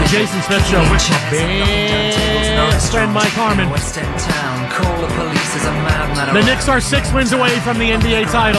Jason Smith Show with my best friend Mike Harmon. The Knicks are 6 wins away from the NBA title.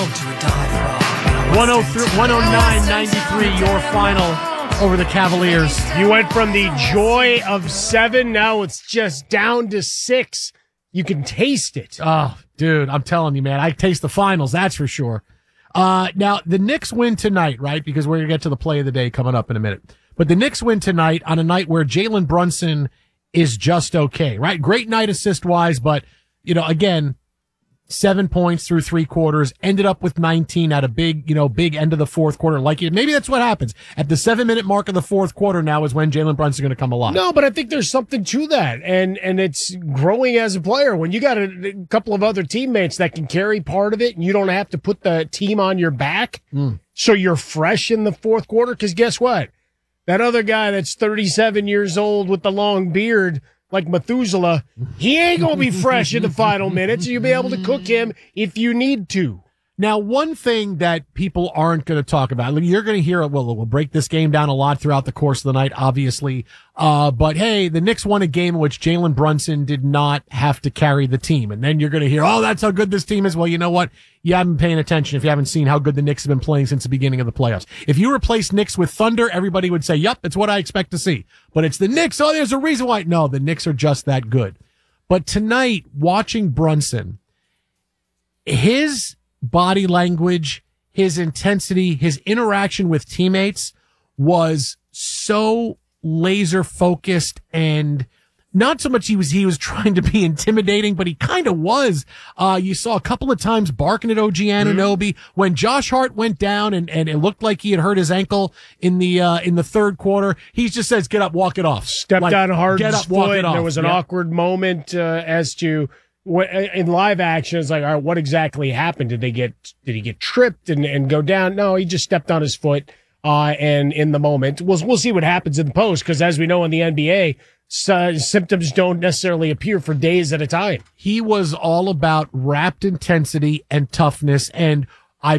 109-93, your final over the Cavaliers. You went from the joy of 7, now it's just down to 6. You can taste it. Oh, dude, I'm telling you, man, I taste the finals, that's for sure. Now, the Knicks win tonight, right? Because we're going to get to the play of the day coming up in a minute. But the Knicks win tonight on a night where Jalen Brunson is just okay, right? Great night assist-wise, but, again, 7 points through 3 quarters, ended up with 19 at a big end of the fourth quarter. Maybe that's what happens. At the 7-minute mark of the fourth quarter now is when Jalen Brunson's going to come alive. No, but I think there's something to that. And it's growing as a player. When you got a couple of other teammates that can carry part of it and you don't have to put the team on your back, so you're fresh in the fourth quarter. Because guess what? That other guy that's 37 years old with the long beard, like Methuselah, he ain't going to be fresh in the final minutes. You'll be able to cook him if you need to. Now, one thing that people aren't going to talk about, you're going to hear it. We'll break this game down a lot throughout the course of the night, obviously. But hey, the Knicks won a game in which Jalen Brunson did not have to carry the team. And then you're going to hear, oh, that's how good this team is. Well, you know what? You haven't been paying attention if you haven't seen how good the Knicks have been playing since the beginning of the playoffs. If you replace Knicks with Thunder, everybody would say, yep, it's what I expect to see. But it's the Knicks. Oh, there's a reason why. No, the Knicks are just that good. But tonight, watching Brunson, his body language, his intensity, his interaction with teammates was so laser focused, and not so much he was trying to be intimidating, but he kind of was. You saw a couple of times barking at OG Anunoby when Josh Hart went down and it looked like he had hurt his ankle in the third quarter. He just says, get up, walk it off. Stepped on Harden's foot. There was an awkward moment as to in live action. It's like, all right, what exactly happened? Did he get tripped and go down? No, he just stepped on his foot. And in the moment, we'll see what happens in the post, because as we know in the NBA, symptoms don't necessarily appear for days at a time. He was all about rapt intensity and toughness. And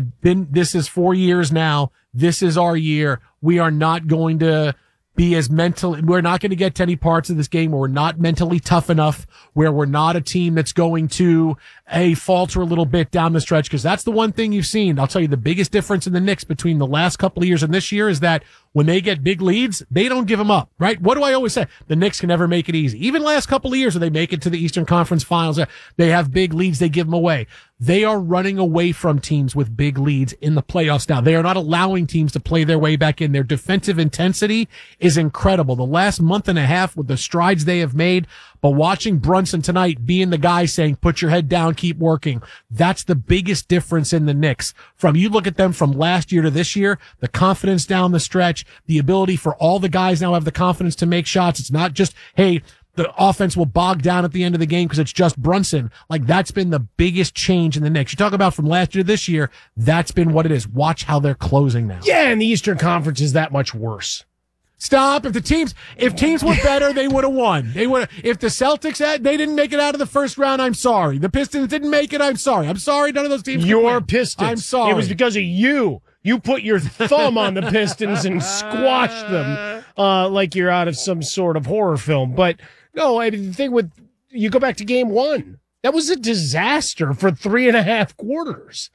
this is 4 years now. This is our year. We are not going to be we're not going to get to any parts of this game where we're not mentally tough enough, where we're not a team that's going to falter a little bit down the stretch. Because that's the one thing you've seen. I'll tell you, the biggest difference in the Knicks between the last couple of years and this year is that when they get big leads, they don't give them up, right? What do I always say? The Knicks can never make it easy. Even last couple of years when they make it to the Eastern Conference Finals, they have big leads, they give them away. They are running away from teams with big leads in the playoffs now. They are not allowing teams to play their way back in. Their defensive intensity is incredible. The last month and a half with the strides they have made, but watching Brunson tonight being the guy saying, put your head down, keep working. That's the biggest difference in the Knicks. You look at them from last year to this year, the confidence down the stretch, the ability for all the guys now have the confidence to make shots. It's not just, hey, the offense will bog down at the end of the game because it's just Brunson. That's been the biggest change in the Knicks. You talk about from last year to this year, that's been what it is. Watch how they're closing now. Yeah, and the Eastern Conference is that much worse. Stop. If teams were better, they would have won. If the Celtics they didn't make it out of the first round, I'm sorry. The Pistons didn't make it, I'm sorry. I'm sorry, none of those teams Your Pistons. I'm sorry. It was because of you. You put your thumb on the Pistons and squashed them like you're out of some sort of horror film. But no, I mean, the thing with, you go back to game 1, that was a disaster for 3.5 quarters.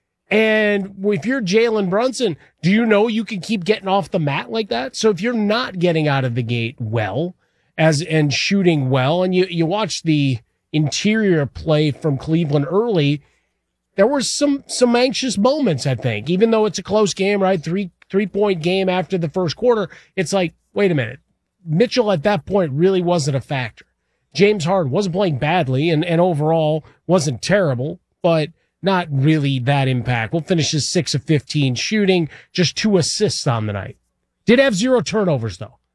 And if you're Jalen Brunson, do you know you can keep getting off the mat like that? So if you're not getting out of the gate well and shooting well, and you watch the interior play from Cleveland early, there were some anxious moments, I think, even though it's a close game, right? 3-point game after the first quarter. It's like, wait a minute. Mitchell at that point really wasn't a factor. James Harden wasn't playing badly and overall wasn't terrible, but not really that impactful. Finishes 6 of 15 shooting, just 2 assists on the night. Did have 0 turnovers, though.